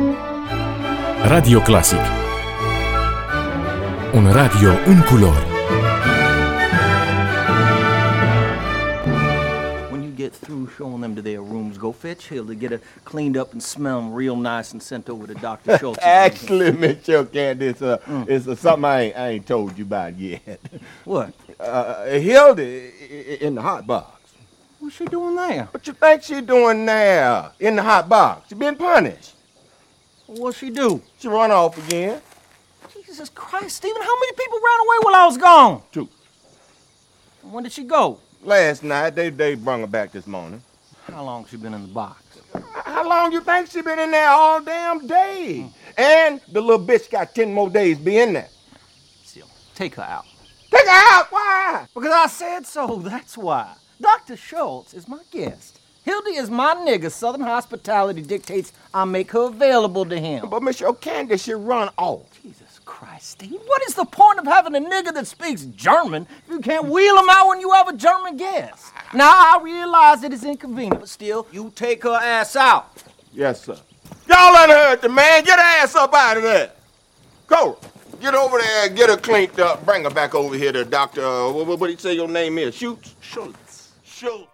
Radio Classic. Un radio în culori. Get through showing them to their rooms, go fetch Hilda, get her cleaned up and smell them real nice and sent over to Dr. Schultz. Actually, Mr. Candy, it's something I ain't told you about yet. What? Hilda in the hot box. What's she doing there? What you think she doing there in the hot box? She been punished. What'd she do? She run off again. Jesus Christ, Stephen, how many people ran away while I was gone? 2. When did she go? Last night, they brung her back this morning. How long she been in the box? How long you think she been in there all damn day? And the little bitch got 10 more days to be in there. Still, take her out. Take her out? Why? Because I said so, that's why. Dr. Schultz is my guest. Hilda is my nigga. Southern hospitality dictates I make her available to him. But Miss O'Candy, she run off. Jesus Christ, Steve, what is the point of having a nigga that speaks German if you can't wheel him out when you have a German guest? Now, I realize it is inconvenient, but still, you take her ass out. Yes, sir. Y'all unheard the man. Get her ass up out of there. Cora, get over there and get her cleaned up. Bring her back over here to Dr. What do you say your name is? Schultz? Schultz. Schultz.